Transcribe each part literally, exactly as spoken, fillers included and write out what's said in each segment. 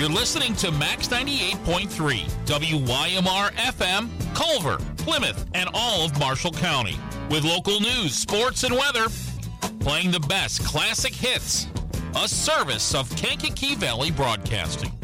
You're listening to Max ninety-eight point three, W Y M R F M, Culver, Plymouth, and all of Marshall County. With local news, sports, and weather, playing the best classic hits. A service of Kankakee Valley Broadcasting.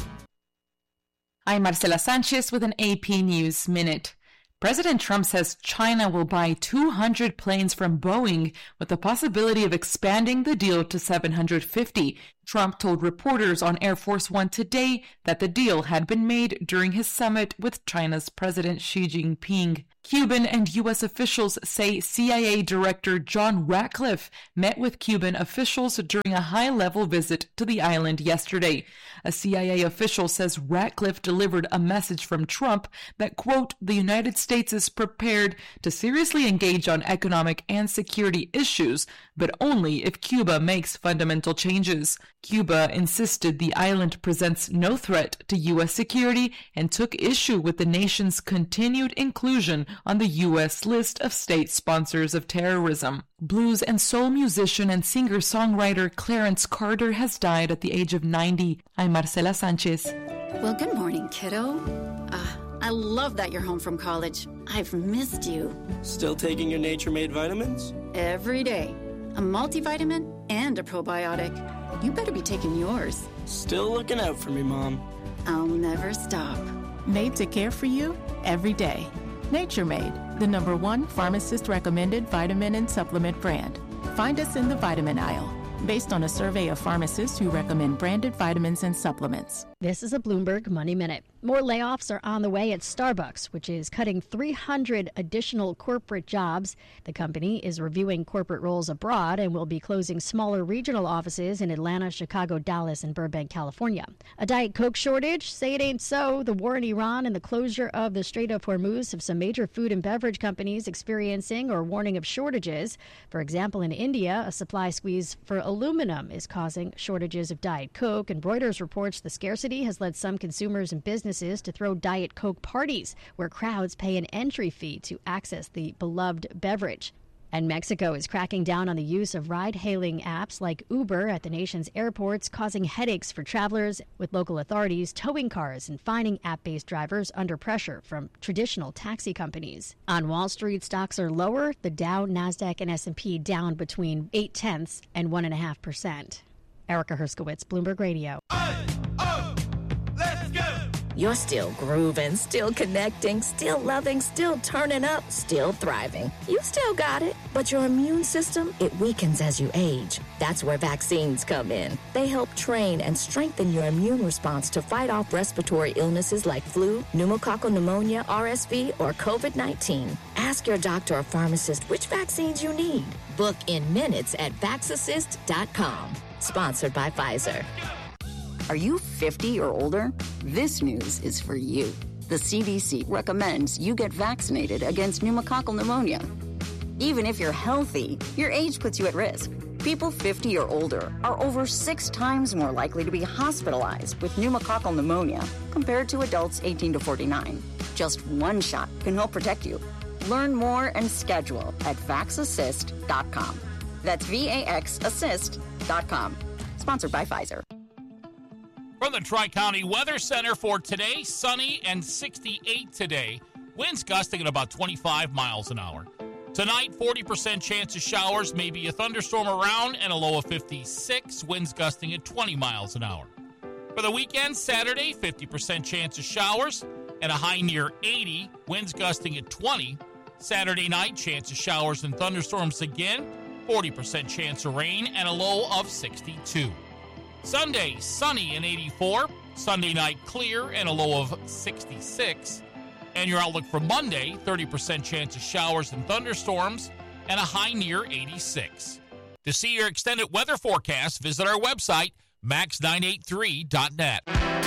I'm Marcela Sanchez with an A P News Minute. President Trump says China will buy two hundred planes from Boeing with the possibility of expanding the deal to seven hundred fifty. Trump told reporters on Air Force One today that the deal had been made during his summit with China's President Xi Jinping. Cuban and U S officials say C I A Director John Ratcliffe met with Cuban officials during a high-level visit to the island yesterday. A C I A official says Ratcliffe delivered a message from Trump that, quote, the United States is prepared to seriously engage on economic and security issues, but only if Cuba makes fundamental changes. Cuba insisted the island presents no threat to U S security and took issue with the nation's continued inclusion on the U S list of state sponsors of terrorism. Blues and soul musician and singer-songwriter Clarence Carter has died at the age of ninety. I'm Marcela Sanchez. Well, good morning, kiddo. Uh, I love that you're home from college. I've missed you. Still taking your Nature-Made vitamins? Every day. A multivitamin and a probiotic. You better be taking yours. Still looking out for me, Mom. I'll never stop. Made to care for you every day. Nature Made, the number one pharmacist-recommended vitamin and supplement brand. Find us in the vitamin aisle, based on a survey of pharmacists who recommend branded vitamins and supplements. This is a Bloomberg Money Minute. More layoffs are on the way at Starbucks, which is cutting three hundred additional corporate jobs. The company is reviewing corporate roles abroad and will be closing smaller regional offices in Atlanta, Chicago, Dallas, and Burbank, California. A Diet Coke shortage? Say it ain't so. The war in Iran and the closure of the Strait of Hormuz have some major food and beverage companies experiencing or warning of shortages. For example, in India, a supply squeeze for aluminum is causing shortages of Diet Coke, and Reuters reports the scarcity has led some consumers and businesses to throw Diet Coke parties where crowds pay an entry fee to access the beloved beverage. And Mexico is cracking down on the use of ride-hailing apps like Uber at the nation's airports, causing headaches for travelers, with local authorities towing cars and fining app-based drivers under pressure from traditional taxi companies. On Wall Street, stocks are lower. The Dow, NASDAQ, and S and P down between eight tenths and one and a half percent. Erica Herskowitz, Bloomberg Radio. You're still grooving, still connecting, still loving, still turning up, still thriving. You still got it, but your immune system, it weakens as you age. That's where vaccines come in. They help train and strengthen your immune response to fight off respiratory illnesses like flu, pneumococcal pneumonia, R S V, or COVID nineteen. Ask your doctor or pharmacist which vaccines you need. Book in minutes at vax assist dot com. Sponsored by Pfizer. Are you fifty or older? This news is for you. The C D C recommends you get vaccinated against pneumococcal pneumonia. Even if you're healthy, your age puts you at risk. People fifty or older are over six times more likely to be hospitalized with pneumococcal pneumonia compared to adults eighteen to forty-nine. Just one shot can help protect you. Learn more and schedule at vax assist dot com. That's V A X assist dot com. Sponsored by Pfizer. From the Tri-County Weather Center for today, sunny and sixty-eight today. Winds gusting at about twenty-five miles an hour. Tonight, forty percent chance of showers, maybe a thunderstorm around, and a low of fifty-six. Winds gusting at twenty miles an hour. For the weekend, Saturday, fifty percent chance of showers and a high near eighty. Winds gusting at twenty. Saturday night, chance of showers and thunderstorms again. forty percent chance of rain and a low of sixty-two. Sunday, sunny and eighty-four. Sunday night, clear and a low of sixty-six. And your outlook for Monday, thirty percent chance of showers and thunderstorms and a high near eighty-six. To see your extended weather forecast, visit our website, max nine eighty-three dot net.